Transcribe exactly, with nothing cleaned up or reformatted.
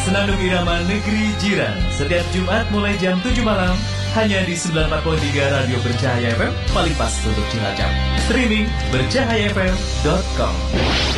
Senandung Irama Negeri Jiran setiap Jumat mulai jam tujuh malam hanya di sembilan puluh empat koma tiga Radio Bercahaya F M, paling pas untuk Cilacap. Streaming bercahaya f m dot com.